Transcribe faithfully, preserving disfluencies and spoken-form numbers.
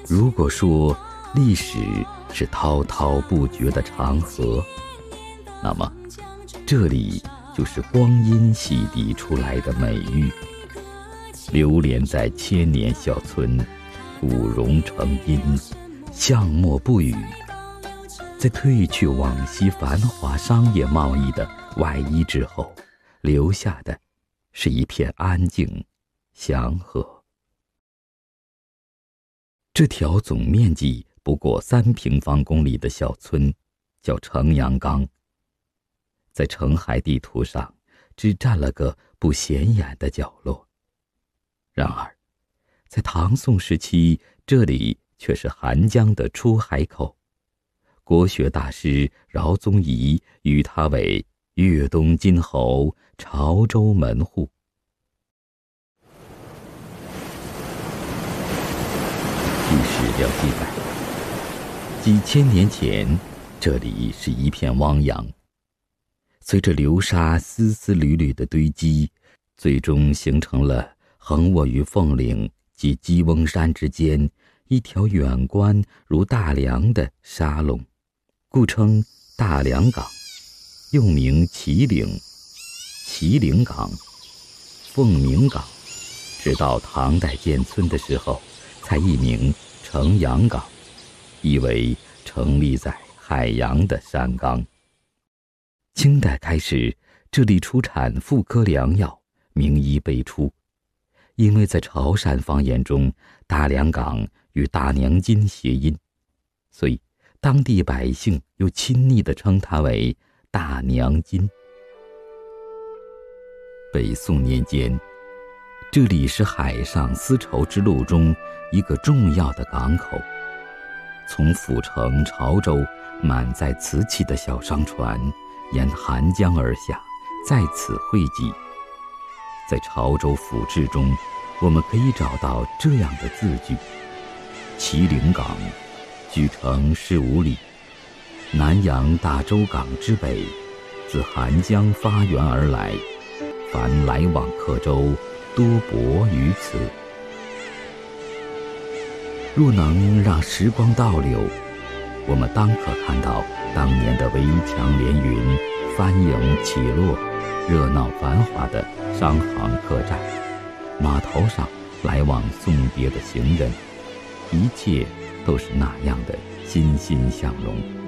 如果说历史是滔滔不绝的长河，那么这里就是光阴洗涤出来的美玉，流连在千年小村，古榕成荫，巷陌不语。在褪去往昔繁华商业贸易的外衣之后，留下的是一片安静祥和。这条总面积不过三平方公里的小村叫城阳冈，在澄海地图上只占了个不显眼的角落。然而在唐宋时期，这里却是韩江的出海口，国学大师饶宗颐誉它为粤东金侯，潮州门户。据史料记载，几千年前这里是一片汪洋，随着流沙丝丝缕缕的堆积，最终形成了横卧于凤岭及鸡翁山之间一条远观如大梁的沙垄，故称大梁港，又名祁岭、祁岭港、凤鸣港，直到唐代建村的时候才易名城阳港，意为成立在海洋的山冈。清代开始，这里出产妇科良药，名医辈出。因为在潮汕方言中，大梁港与大娘津谐音，所以当地百姓又亲昵地称它为大娘津。北宋年间，这里是海上丝绸之路中一个重要的港口，从府城潮州满载瓷器的小商船沿韩江而下，在此汇集。在潮州府志中，我们可以找到这样的字句：祁岭港，距城十五里，南洋大洲港之北，自韩江发源而来，凡来往客舟，多泊于此。若能让时光倒流，我们当可看到当年的围墙连云，帆影起落，热闹繁华的商行客栈，码头上来往送别的行人，一切都是那样的欣欣向荣。